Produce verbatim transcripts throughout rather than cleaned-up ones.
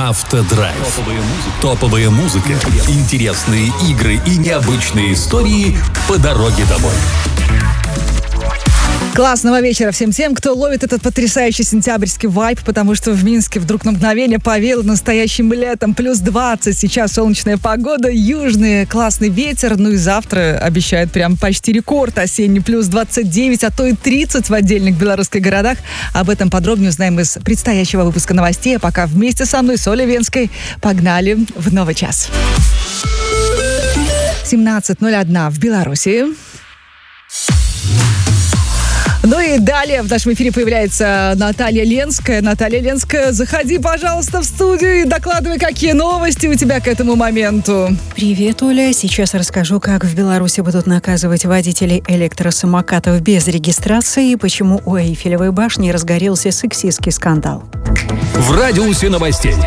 Автодрайв. Топовая музыка, интересные игры и необычные истории по дороге домой. Классного вечера всем тем, кто ловит этот потрясающий сентябрьский вайб, потому что в Минске вдруг на мгновение повеяло настоящим летом. Плюс двадцать, сейчас солнечная погода, южный классный ветер. Ну и завтра обещают прям почти рекорд осенний. Плюс двадцать девять, а то и тридцать в отдельных белорусских городах. Об этом подробнее узнаем из предстоящего выпуска новостей. А пока вместе со мной, с Олей Венской, погнали в новый час. семнадцать ноль один в Беларуси. Ну и далее в нашем эфире появляется Наталья Ленская. Наталья Ленская, заходи, пожалуйста, в студию и докладывай, какие новости у тебя к этому моменту. Привет, Оля. Сейчас расскажу, как в Беларуси будут наказывать водителей электросамокатов без регистрации и почему у Эйфелевой башни разгорелся сексистский скандал. В радиусе новостей.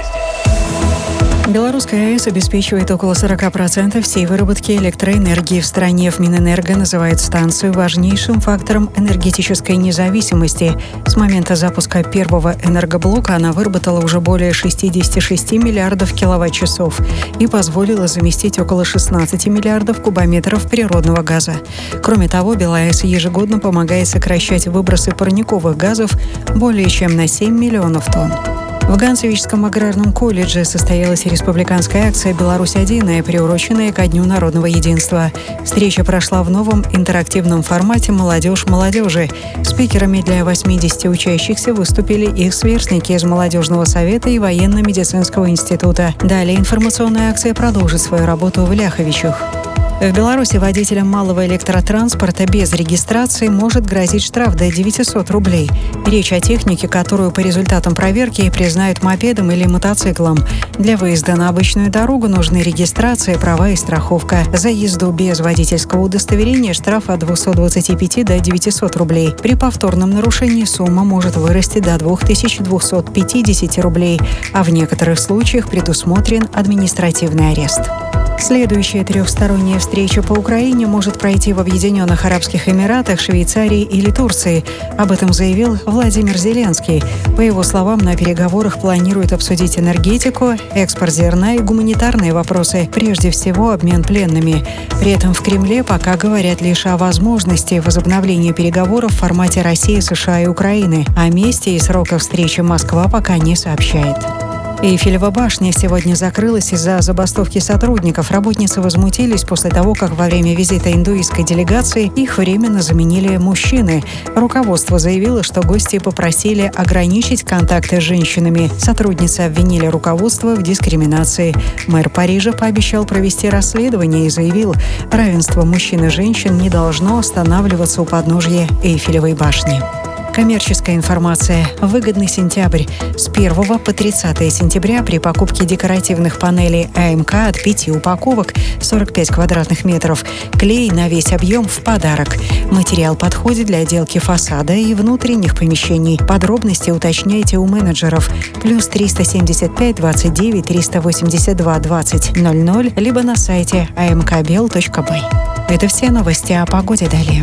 Белорусская АЭС обеспечивает около сорок процентов всей выработки электроэнергии в стране. В Минэнерго называют станцию важнейшим фактором энергетической независимости. С момента запуска первого энергоблока она выработала уже более шестьдесят шесть миллиардов киловатт-часов и позволила заместить около шестнадцать миллиардов кубометров природного газа. Кроме того, БелАЭС ежегодно помогает сокращать выбросы парниковых газов более чем на семь миллионов тонн. В Ганцевичском аграрном колледже состоялась республиканская акция «Беларусь-один», приуроченная ко Дню народного единства. Встреча прошла в новом интерактивном формате «Молодежь молодежи». Спикерами для восьмидесяти учащихся выступили их сверстники из молодежного совета и военно-медицинского института. Далее информационная акция продолжит свою работу в Ляховичах. В Беларуси водителям малого электротранспорта без регистрации может грозить штраф до девятисот рублей. Речь о технике, которую по результатам проверки признают мопедом или мотоциклом. Для выезда на обычную дорогу нужны регистрация, права и страховка. За езду без водительского удостоверения штраф от двухсот двадцати пяти до девятисот рублей. При повторном нарушении сумма может вырасти до двух тысяч двухсот пятидесяти рублей, а в некоторых случаях предусмотрен административный арест. Следующая трехсторонняя встреча по Украине может пройти в Объединенных Арабских Эмиратах, Швейцарии или Турции. Об этом заявил Владимир Зеленский. По его словам, на переговорах планируют обсудить энергетику, экспорт зерна и гуманитарные вопросы, прежде всего обмен пленными. При этом в Кремле пока говорят лишь о возможности возобновления переговоров в формате России, США и Украины. О месте и сроках встречи Москва пока не сообщает. Эйфелева башня сегодня закрылась из-за забастовки сотрудников. Работницы возмутились после того, как во время визита индуистской делегации их временно заменили мужчины. Руководство заявило, что гости попросили ограничить контакты с женщинами. Сотрудницы обвинили руководство в дискриминации. Мэр Парижа пообещал провести расследование и заявил, равенство мужчин и женщин не должно останавливаться у подножья Эйфелевой башни. Коммерческая информация. Выгодный сентябрь. С первого по тридцатое сентября при покупке декоративных панелей АМК от пяти упаковок сорок пять квадратных метров клей на весь объем в подарок. Материал подходит для отделки фасада и внутренних помещений. Подробности уточняйте у менеджеров. Плюс триста семьдесят пять двадцать девять триста восемьдесят два двадцать ноль ноль либо на сайте а эм ка бел точка бай. Это все новости о погоде далее.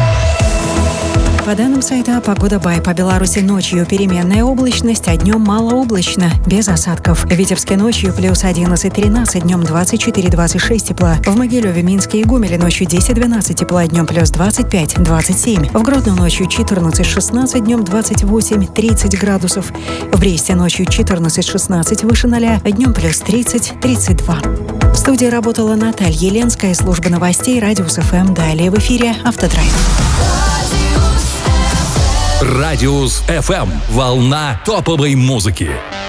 По данным сайта «Погода Бай», по Беларуси ночью переменная облачность, а днем малооблачно, без осадков. В Витебске ночью плюс одиннадцать тринадцать, днем двадцать четыре двадцать шесть тепла. В Могилеве, Минске и Гомеле ночью десять двенадцать тепла, днем плюс двадцать пять двадцать семь. В Гродно ночью четырнадцать шестнадцать, днем двадцать восемь тридцать градусов. В Бресте ночью четырнадцать шестнадцать, выше ноля, днем плюс тридцать тридцать два. В студии работала Наталья Ленская, служба новостей Радиус эф эм. Далее в эфире «Автодрайв». Радиус эф эм. Волна топовой музыки.